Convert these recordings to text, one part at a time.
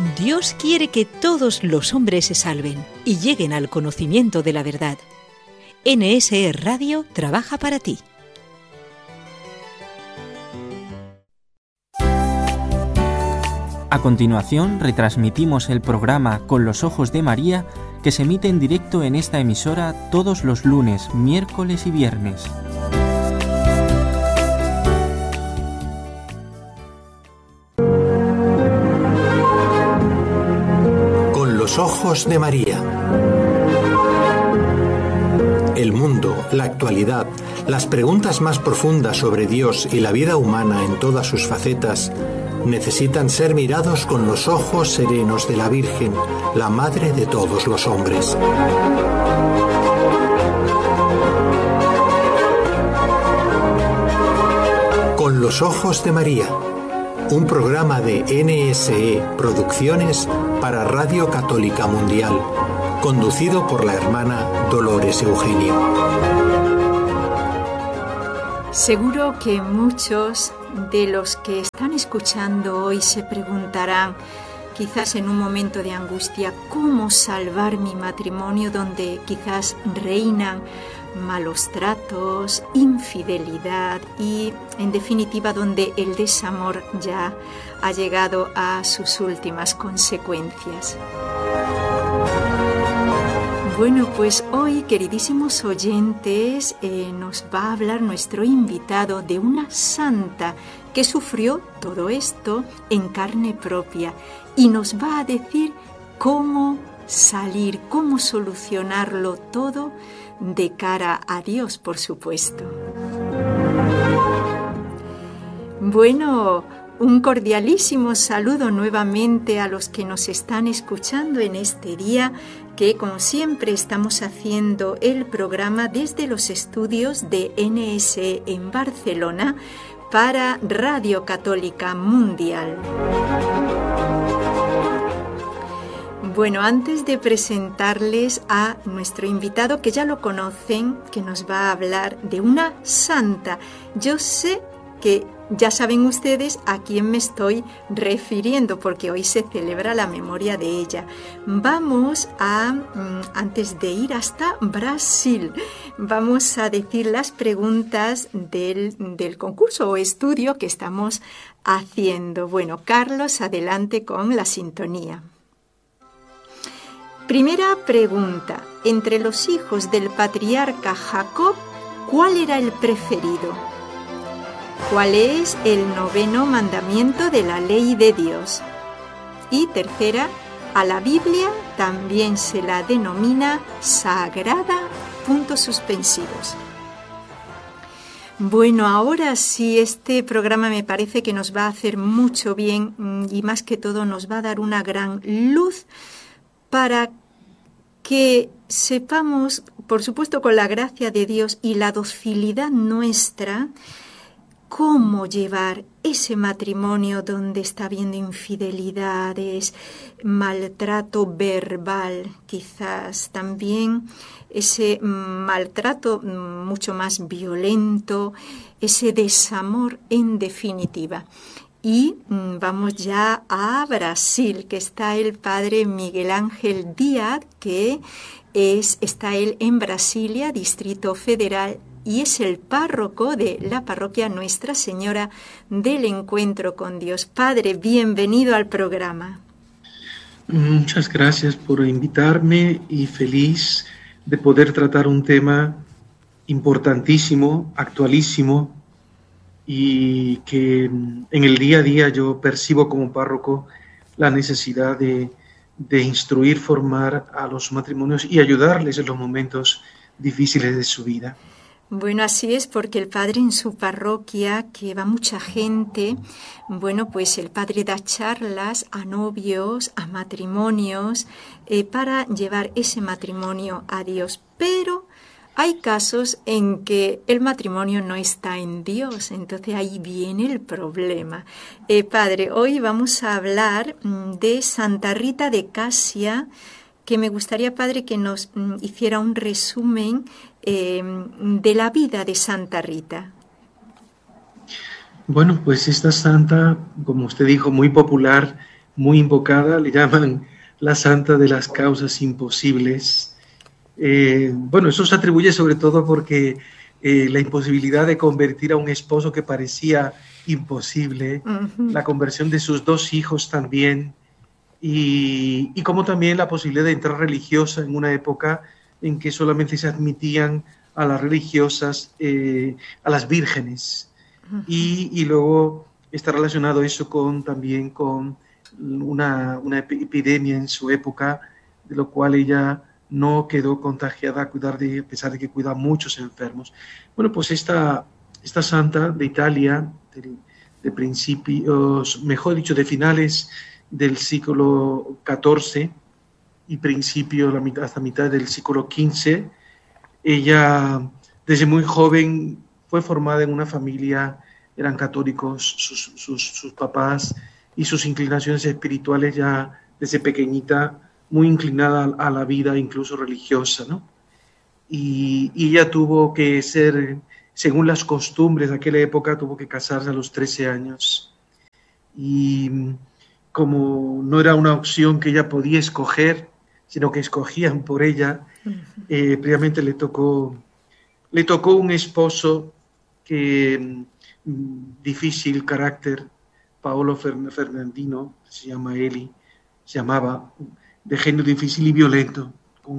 Dios quiere que todos los hombres se salven y lleguen al conocimiento de la verdad. NSE Radio trabaja para ti. A continuación, retransmitimos el programa Con los Ojos de María, que se emite en directo en esta emisora todos los lunes, miércoles y viernes. Con los Ojos de María. El mundo, la actualidad, las preguntas más profundas sobre Dios y la vida humana en todas sus facetas necesitan ser mirados con los ojos serenos de la Virgen, la Madre de todos los hombres. Con los Ojos de María, un programa de NSE Producciones para Radio Católica Mundial, conducido por la hermana Dolores Eugenio. Seguro que muchos de los que están escuchando hoy se preguntarán, quizás en un momento de angustia, ¿cómo salvar mi matrimonio donde quizás reinan malos tratos, infidelidad y, en definitiva, donde el desamor ya ha llegado a sus últimas consecuencias? Bueno, pues hoy, queridísimos oyentes, nos va a hablar nuestro invitado de una santa que sufrió todo esto en carne propia y nos va a decir cómo salir, cómo solucionarlo todo de cara a Dios, por supuesto. Bueno, un cordialísimo saludo nuevamente a los que nos están escuchando en este día, que como siempre estamos haciendo el programa desde los estudios de NSE en Barcelona para Radio Católica Mundial. Bueno, antes de presentarles a nuestro invitado, que ya lo conocen, que nos va a hablar de una santa, yo sé que ya saben ustedes a quién me estoy refiriendo, porque hoy se celebra la memoria de ella. Vamos a, antes de ir hasta Brasil, vamos a decir las preguntas del concurso o estudio que estamos haciendo. Bueno, Carlos, adelante con la sintonía. Primera pregunta. Entre los hijos del patriarca Jacob, ¿cuál era el preferido? ¿Cuál es el 9º mandamiento de la ley de Dios? Y tercera, a la Biblia también se la denomina sagrada, puntos suspensivos. Bueno, ahora sí, este programa me parece que nos va a hacer mucho bien y más que todo nos va a dar una gran luz para que sepamos, por supuesto con la gracia de Dios y la docilidad nuestra, cómo llevar ese matrimonio donde está habiendo infidelidades, maltrato verbal, quizás también ese maltrato mucho más violento, ese desamor en definitiva. Y vamos ya a Brasil, que está el padre Miguel Ángel Díaz, que está él en Brasilia, Distrito Federal, y es el párroco de la parroquia Nuestra Señora del Encuentro con Dios. Padre, bienvenido al programa. Muchas gracias por invitarme y feliz de poder tratar un tema importantísimo, actualísimo, y que en el día a día yo percibo como párroco la necesidad de instruir, formar a los matrimonios y ayudarles en los momentos difíciles de su vida. Bueno, así es, porque el padre en su parroquia, que va mucha gente, bueno, pues el padre da charlas a novios, a matrimonios, para llevar ese matrimonio a Dios. Pero hay casos en que el matrimonio no está en Dios, entonces ahí viene el problema. Padre, hoy vamos a hablar de Santa Rita de Casia, que me gustaría, padre, que nos hiciera un resumen de la vida de Santa Rita. Bueno, pues esta santa, como usted dijo, muy popular, muy invocada, le llaman la santa de las causas imposibles. Bueno, eso se atribuye sobre todo porque la imposibilidad de convertir a un esposo que parecía imposible, la conversión de sus 2 hijos también, y como también la posibilidad de entrar religiosa en una época en que solamente se admitían a las religiosas, a las vírgenes, y luego está relacionado eso también con una epidemia en su época, de lo cual ella no quedó contagiada a pesar de que cuida a muchos enfermos. Bueno, pues esta santa de Italia, de principios, mejor dicho, de finales del siglo XIV y hasta mitad del siglo XV, ella desde muy joven fue formada en una familia, eran católicos sus papás, y sus inclinaciones espirituales ya desde pequeñita, muy inclinada a la vida incluso religiosa, ¿no? Y ella tuvo que ser, según las costumbres de aquella época, tuvo que casarse a los 13 años. Y como no era una opción que ella podía escoger, sino que escogían por ella, previamente le tocó un esposo que difícil carácter, Paolo Fernandino, se llamaba, de género difícil y violento,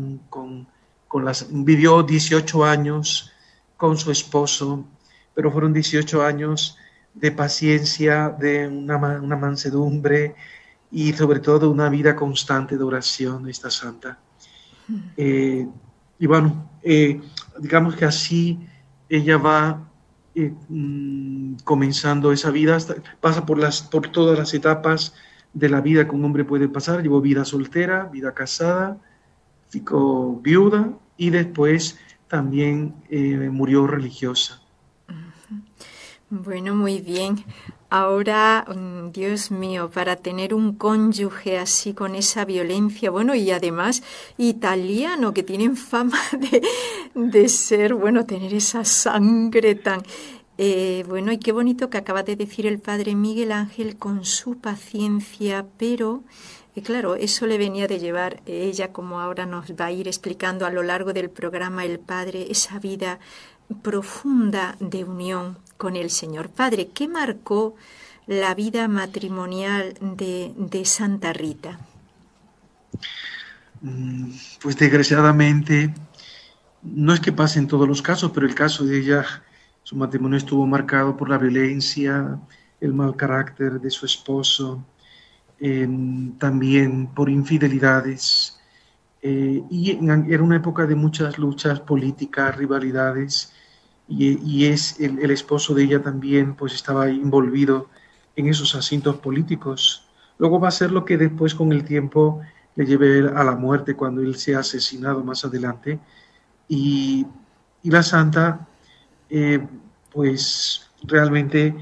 vivió 18 años con su esposo, pero fueron 18 años de paciencia, de una mansedumbre y sobre todo una vida constante de oración de esta santa. Y bueno, digamos que así ella va comenzando esa vida, pasa por todas las etapas de la vida que un hombre puede pasar. Llevó vida soltera, vida casada, ficó viuda y después también murió religiosa. Bueno, muy bien. Ahora, Dios mío, para tener un cónyuge así con esa violencia, bueno, y además italiano, que tienen fama de ser, bueno, tener esa sangre tan... bueno, y qué bonito que acaba de decir el padre Miguel Ángel, con su paciencia, pero claro, eso le venía de llevar ella, como ahora nos va a ir explicando a lo largo del programa el padre, esa vida profunda de unión con el Señor. Padre, ¿qué marcó la vida matrimonial de Santa Rita? Pues desgraciadamente, no es que pase en todos los casos, pero el caso de ella, su matrimonio estuvo marcado por la violencia, el mal carácter de su esposo, también por infidelidades, y era una época de muchas luchas políticas, rivalidades, y el esposo de ella también pues estaba envolvido en esos asuntos políticos. Luego va a ser lo que después con el tiempo le lleve a la muerte cuando él sea asesinado más adelante, y la santa pues realmente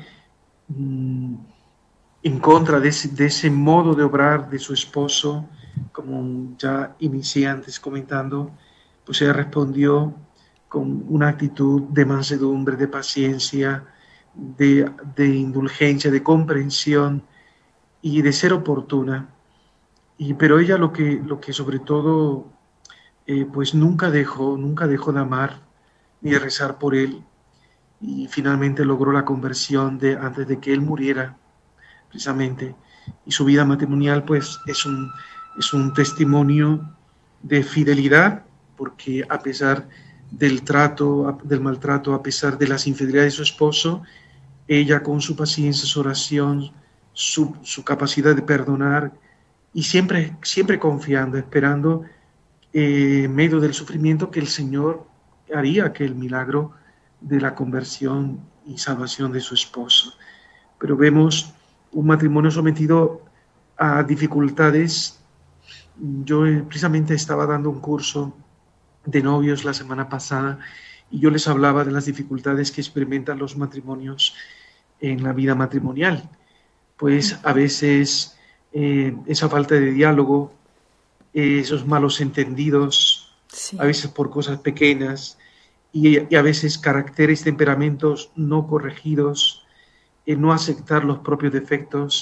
en contra de ese modo de obrar de su esposo, como ya inicié antes comentando, pues ella respondió con una actitud de mansedumbre, de paciencia, de indulgencia, de comprensión y de ser oportuna. Pero ella lo que sobre todo pues nunca dejó de amar ni de rezar por él, y finalmente logró la conversión antes de que él muriera, precisamente. Y su vida matrimonial pues es un testimonio de fidelidad, porque a pesar del maltrato, a pesar de las infidelidades de su esposo, ella con su paciencia, su oración, su capacidad de perdonar, y siempre confiando, esperando en medio del sufrimiento que el Señor haría aquel milagro de la conversión y salvación de su esposo. Pero vemos un matrimonio sometido a dificultades. Yo precisamente estaba dando un curso de novios la semana pasada y yo les hablaba de las dificultades que experimentan los matrimonios en la vida matrimonial. Pues a veces esa falta de diálogo, esos malos entendidos, sí, a veces por cosas pequeñas, y a veces caracteres, temperamentos no corregidos, no aceptar los propios defectos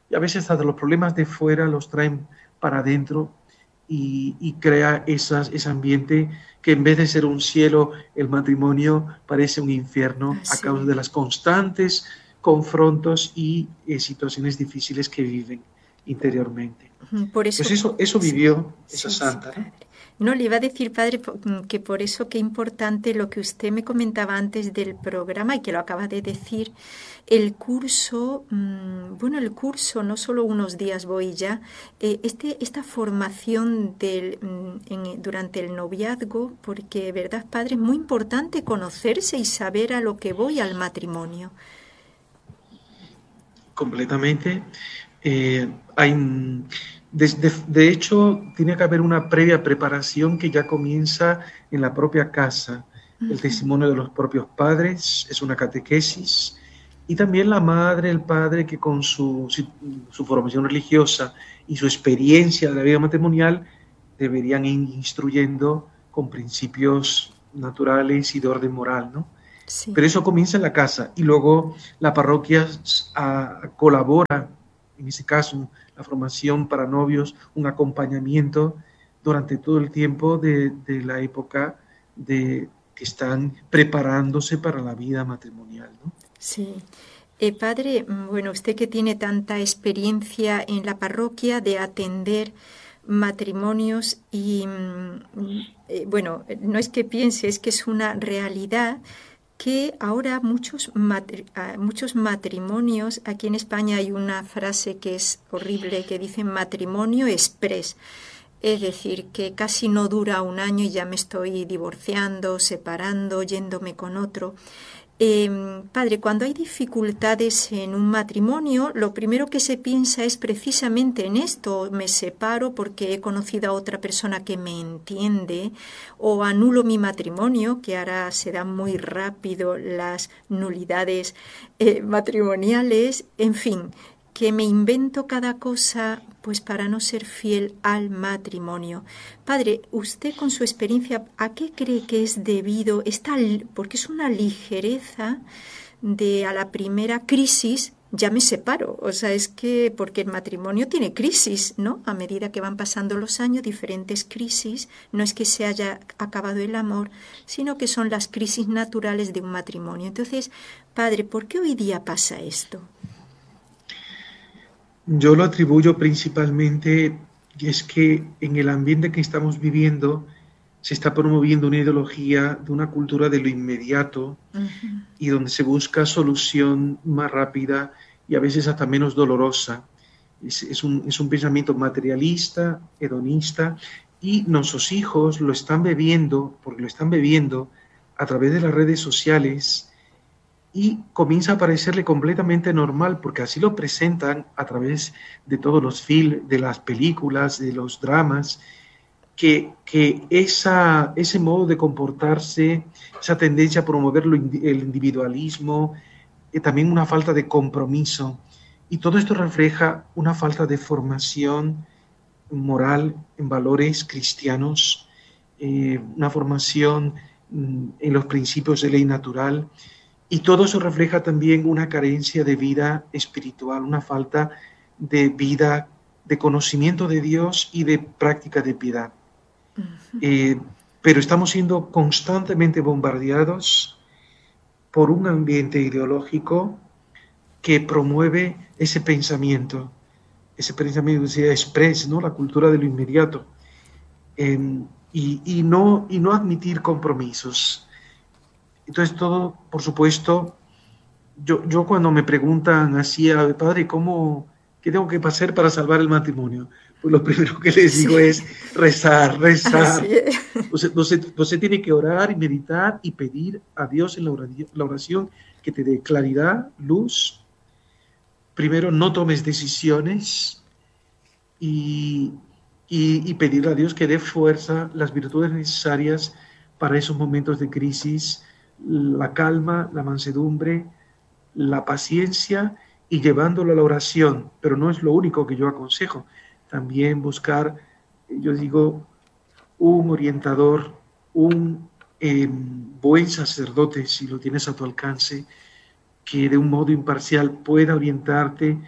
y a veces hasta los problemas de fuera los traen para adentro y crea ese ambiente que en vez de ser un cielo, el matrimonio parece un infierno a causa de las constantes confrontos y situaciones difíciles que viven interiormente. Por eso, pues eso vivió esa santa. Sí, no, le iba a decir, padre, que por eso qué importante lo que usted me comentaba antes del programa y que lo acaba de decir, el curso, el curso, no solo unos días voy ya, esta formación durante el noviazgo, porque, ¿verdad, padre? Es muy importante conocerse y saber a lo que voy al matrimonio. Completamente. De hecho, tiene que haber una previa preparación que ya comienza en la propia casa. El testimonio de los propios padres es una catequesis, y también la madre, el padre, que con su formación religiosa y su experiencia de la vida matrimonial deberían ir instruyendo con principios naturales y de orden moral, ¿no? Sí. Pero eso comienza en la casa, y luego la parroquia colabora, en ese caso, la formación para novios, un acompañamiento durante todo el tiempo de la época que están preparándose para la vida matrimonial, ¿no? Sí. Padre, bueno, usted que tiene tanta experiencia en la parroquia de atender matrimonios y, no es que piense, es que es una realidad que ahora muchos matrimonios, aquí en España hay una frase que es horrible, que dicen matrimonio express, es decir, que casi no dura un año y ya me estoy divorciando, separando, yéndome con otro. Padre, cuando hay dificultades en un matrimonio, lo primero que se piensa es precisamente en esto: me separo porque he conocido a otra persona que me entiende, o anulo mi matrimonio, que ahora se dan muy rápido las nulidades matrimoniales, en fin, que me invento cada cosa pues para no ser fiel al matrimonio. Padre, usted con su experiencia, ¿a qué cree que es debido porque es una ligereza de a la primera crisis ya me separo? O sea, es que porque el matrimonio tiene crisis, ¿no? A medida que van pasando los años, diferentes crisis, no es que se haya acabado el amor, sino que son las crisis naturales de un matrimonio. Entonces, padre, ¿por qué hoy día pasa esto? Yo lo atribuyo principalmente, y es que en el ambiente que estamos viviendo se está promoviendo una ideología de una cultura de lo inmediato, y donde se busca solución más rápida y a veces hasta menos dolorosa. Es un pensamiento materialista, hedonista, y nuestros hijos lo están bebiendo, porque lo están bebiendo a través de las redes sociales, y comienza a parecerle completamente normal, porque así lo presentan a través de todos los films, de las películas, de los dramas, que ese modo de comportarse, esa tendencia a promover el individualismo, también una falta de compromiso, y todo esto refleja una falta de formación moral en valores cristianos, una formación en los principios de ley natural. Y todo eso refleja también una carencia de vida espiritual, una falta de vida, de conocimiento de Dios y de práctica de piedad. Pero estamos siendo constantemente bombardeados por un ambiente ideológico que promueve ese pensamiento decía express, ¿no? La cultura de lo inmediato, y no admitir compromisos. Entonces todo, por supuesto, yo cuando me preguntan así, padre, ¿qué tengo que hacer para salvar el matrimonio? Pues lo primero que les digo es rezar. Usted tiene que orar y meditar y pedir a Dios en la oración que te dé claridad, luz. Primero, no tomes decisiones y pedirle a Dios que dé fuerza, las virtudes necesarias para esos momentos de crisis: la calma, la mansedumbre, la paciencia, y llevándolo a la oración. Pero no es lo único que yo aconsejo. También buscar, yo digo, un orientador, un buen sacerdote, si lo tienes a tu alcance, que de un modo imparcial pueda orientarte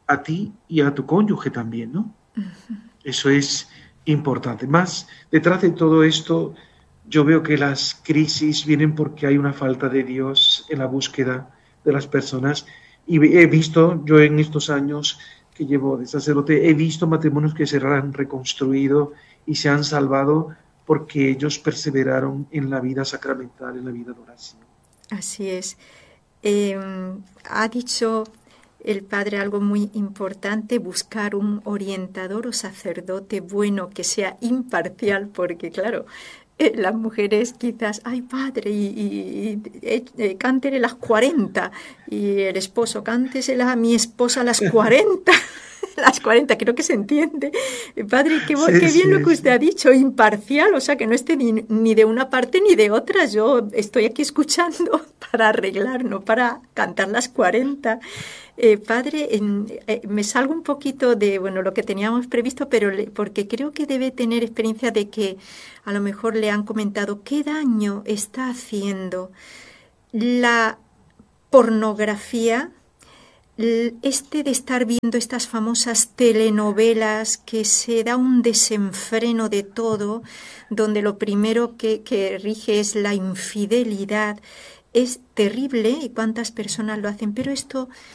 a ti y a tu cónyuge también, ¿no? Eso es importante. Más detrás de todo esto, yo veo que las crisis vienen porque hay una falta de Dios en la búsqueda de las personas. Y he visto, yo en estos años que llevo de sacerdote, he visto matrimonios que se han reconstruido y se han salvado porque ellos perseveraron en la vida sacramental, en la vida de oración. Así es. Ha dicho el padre algo muy importante, buscar un orientador o sacerdote bueno que sea imparcial, porque claro, las mujeres quizás, ay padre, cántele las 40, y el esposo, cántesela a mi esposa a las 40. Las 40, creo que se entiende. Padre, qué bien lo que usted ha dicho, imparcial, o sea, que no esté ni de una parte ni de otra. Yo estoy aquí escuchando para arreglar, no para cantar las 40. Padre, me salgo un poquito de lo que teníamos previsto, pero porque creo que debe tener experiencia de que a lo mejor le han comentado qué daño está haciendo la pornografía, de estar viendo estas famosas telenovelas que se da un desenfreno de todo, donde lo primero que rige es la infidelidad. Es terrible y cuántas personas lo hacen, pero esto